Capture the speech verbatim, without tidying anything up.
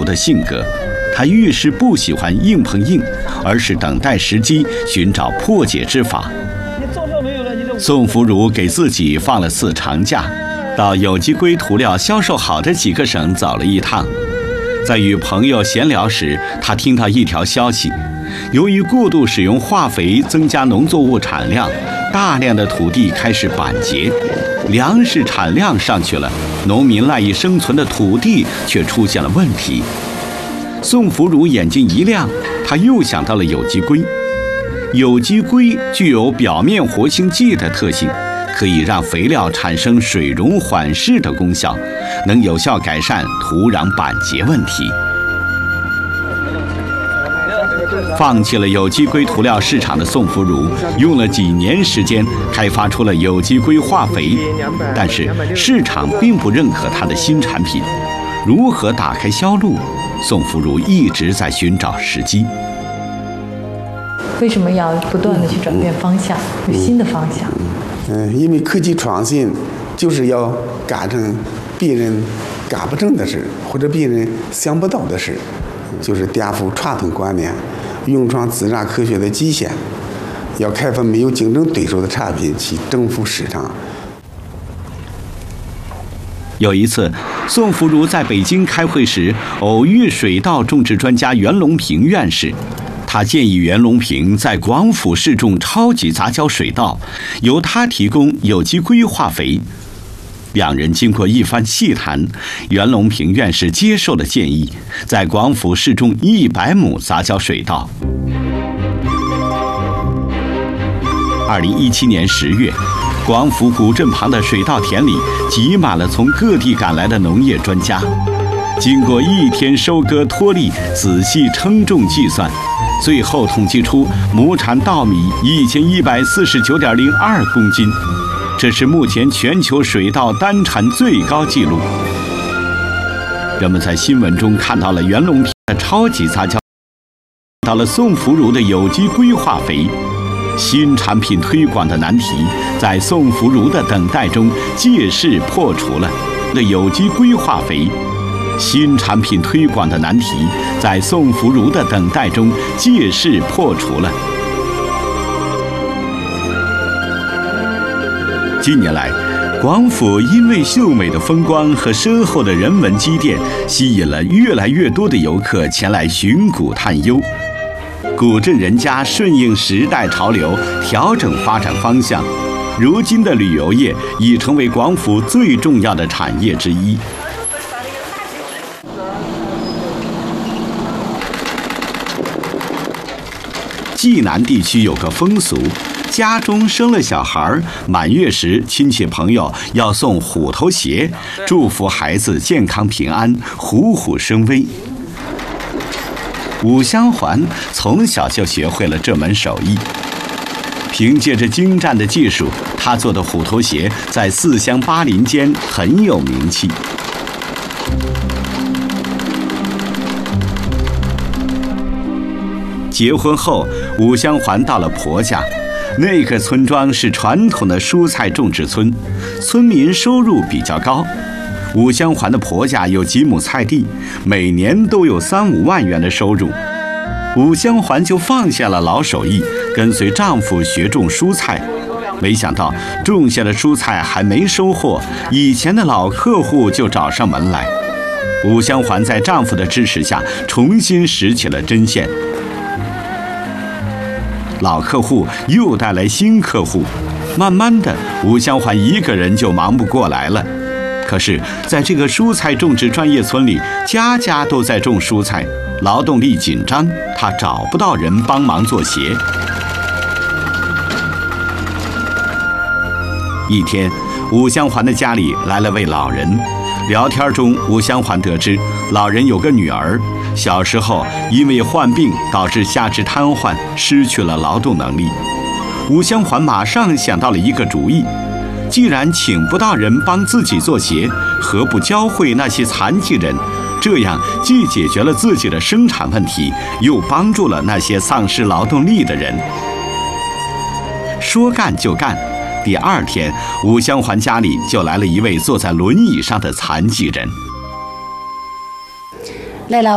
的性格，他遇事不喜欢硬碰硬，而是等待时机，寻找破解之法。宋福如给自己放了次长假，到有机硅涂料销售好的几个省走了一趟。在与朋友闲聊时，他听到一条消息：由于过度使用化肥增加农作物产量，大量的土地开始板结，粮食产量上去了，农民赖以生存的土地却出现了问题。宋福如眼睛一亮，他又想到了有机硅。有机硅具有表面活性剂的特性，可以让肥料产生水溶缓释的功效，能有效改善土壤板结问题。放弃了有机硅涂料市场的宋福如，用了几年时间开发出了有机硅化肥，但是市场并不认可他的新产品。如何打开销路？宋福如一直在寻找时机。 为什么要不断的去转变方向，有新的方向？ 嗯，因为科技创新就是要干成别人干不成的事，或者别人想不到的事，就是颠覆传统观念，勇创自然科学的极限，要开发没有竞争对手的产品去征服市场。 有一次，宋福如在北京开会时，偶遇水稻种植专家袁隆平院士。他建议袁隆平在广府试种超级杂交水稻，由他提供有机硅化肥。两人经过一番细谈，袁隆平院士接受了建议，在广府试种一百亩杂交水稻。二零一七年十月，广府古镇旁的水稻田里挤满了从各地赶来的农业专家。经过一天收割脱粒，仔细称重计算，最后统计出亩产稻米一千一百四十九点零二公斤，这是目前全球水稻单产最高纪录。人们在新闻中看到了袁隆平的超级杂交，看到了宋福如的有机硅化肥。新产品推广的难题，在宋福如的等待中借势破除了。的有机硅化肥。新产品推广的难题，在宋福如的等待中借势破除了。近年来，广府因为秀美的风光和深厚的人文积淀，吸引了越来越多的游客前来寻古探幽。古镇人家顺应时代潮流，调整发展方向。如今的旅游业已成为广府最重要的产业之一。济南地区有个风俗，家中生了小孩，满月时亲戚朋友要送虎头鞋，祝福孩子健康平安，虎虎生威。武香环从小就学会了这门手艺，凭借着精湛的技术，他做的虎头鞋在四乡八邻间很有名气。结婚后，武香环到了婆家，那个村庄是传统的蔬菜种植村，村民收入比较高。武香环的婆家有几亩菜地，每年都有三五万元的收入。武香环就放下了老手艺，跟随丈夫学种蔬菜。没想到种下的蔬菜还没收获，以前的老客户就找上门来。武香环在丈夫的支持下，重新拾起了针线。老客户又带来新客户，慢慢的，武香环一个人就忙不过来了。可是，在这个蔬菜种植专业村里，家家都在种蔬菜，劳动力紧张，他找不到人帮忙做鞋。一天，武香环的家里来了位老人，聊天中，武香环得知老人有个女儿。小时候因为患病导致下肢瘫痪，失去了劳动能力。武香环马上想到了一个主意，既然请不到人帮自己做鞋，何不教会那些残疾人？这样既解决了自己的生产问题，又帮助了那些丧失劳动力的人。说干就干，第二天，武香环家里就来了一位坐在轮椅上的残疾人。 累了。